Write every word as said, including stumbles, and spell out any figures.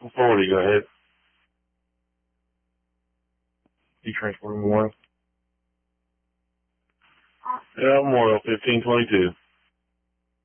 forty, go ahead. You transporting one? Yeah, Memorial, fifteen twenty-two.